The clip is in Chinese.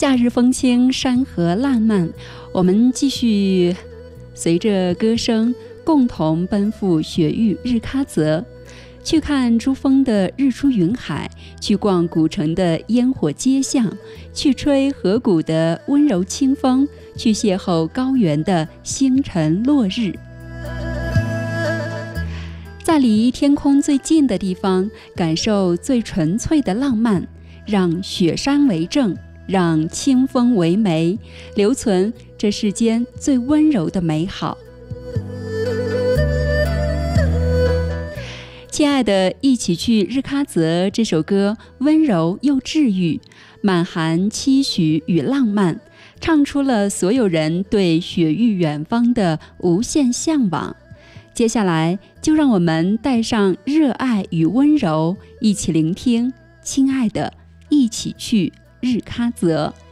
夏日风轻，山河烂漫，我们继续随着歌声共同奔赴雪域日喀则，去看珠峰的日出云海，去逛古城的烟火街巷，去吹河谷的温柔清风，去邂逅高原的星辰落日。在离天空最近的地方，感受最纯粹的浪漫，让雪山为证，让清风为媒，留存这世间最温柔的美好。亲爱的，一起去日喀则这首歌温柔又治愈，满含期许与浪漫，唱出了所有人对雪域远方的无限向往。接下来就让我们带上热爱与温柔，一起聆听亲爱的，一起去日喀则。